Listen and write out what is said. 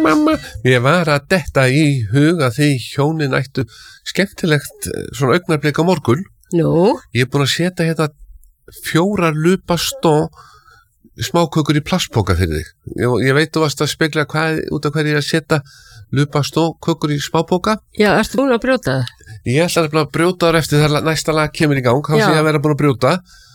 mamma, ég var að detta í huga því hjónin ættu skemmtilegt svona augnablik á morgun. Nú? Ég búin að setja hérna 4 lupastó smákökur í plastpoka fyrir þig. Ég veit þú varst að spegla út af hverju ég að setja lupastó kökur í smápoka. Já, ertu búin að brjóta það? Ég ætla að brjóta þar eftir þegar næsta lag kemur í gang, þá sé ég að vera búin að brjóta.